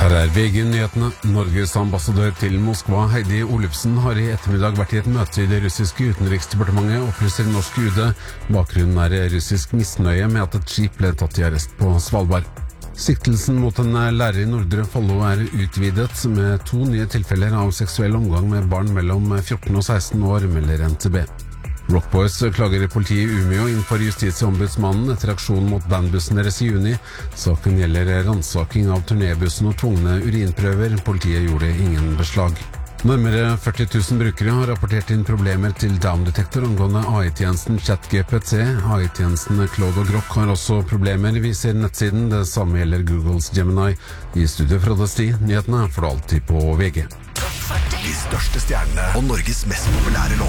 Her VG-nyhetene. Norges ambassadør til Moskva, Heidi Olufsen, har i ettermiddag vært i et møte i det russiske utenriksdepartementet, opplyser norsk UD. Bakgrunnen russisk misnøye med at et skip ble tatt i arrest på Svalbard. Siktelsen mot en lærer i Nordre Follo utvidet med 2 nye tilfeller av seksuell omgang med barn mellom 14 og 16 år, melder NTB. Rock Boys klager politiet i Umeå innenfor Justisombudsmannen etter aksjon mot bandbussen deres i juni. Saken gjelder ransaking av turnébussen og tvungne urinprøver. Politiet gjorde ingen beslag. Nærmere 40 000 brukere har rapportert inn problemer til Down Detector angående AI-tjenesten ChatGPT. AI-tjenesten Claude og Grok har også problemer, viser nettsiden. Det samme gjelder Googles Gemini. I studio fra Desti, nyhetene får du alltid på VG. De største stjernene og Norges mest populære låt.